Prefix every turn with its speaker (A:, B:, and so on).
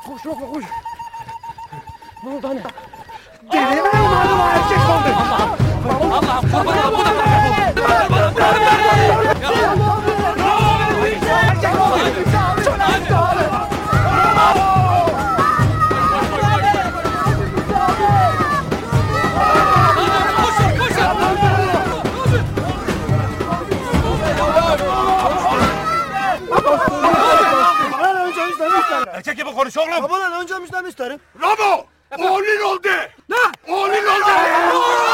A: Koş Ramo koş. Ne oldu anne?
B: Deli mi bunlar da erkek oldu?
A: Allah'ım kurban olayım. Bu da
B: Erkek gibi konuş oğlum.
A: Babadan önce müşterimi isterim.
B: Ramo! Oğlun oldu!
A: Ne?
B: Oğlun oldu!